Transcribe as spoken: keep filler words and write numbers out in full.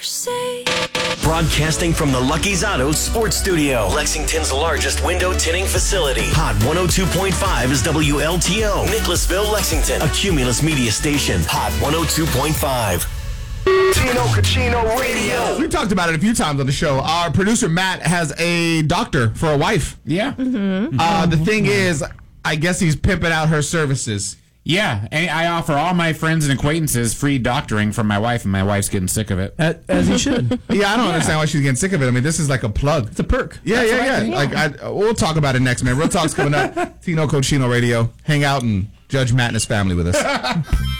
Broadcasting from the Lucky's Auto Sports Studio, Lexington's largest window tinting facility. Hot one oh two point five is W L T O, Nicholasville, Lexington, a Cumulus media station. Hot one oh two point five. Tino Cucino Radio. We've talked about it a few times on the show. Our producer, Matt, has a doctor for a wife. Yeah. Mm-hmm. Uh, the thing is, I guess he's pimping out her services. Yeah, and I offer all my friends and acquaintances free doctoring from my wife, and my wife's getting sick of it. As, as he should. Yeah, I don't yeah. understand why she's getting sick of it. I mean, this is like a plug. It's a perk. Yeah, That's yeah, yeah. Like, I, we'll talk about it next, man. Real Talk's coming up. Tino Cucino Radio. Hang out and judge Matt and his family with us.